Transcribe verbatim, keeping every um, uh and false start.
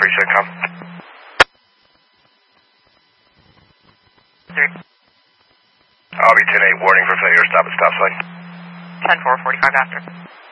three six com. Three. I'll be ten eight, warning for failure, stop at stop sign. ten four, forty-five after.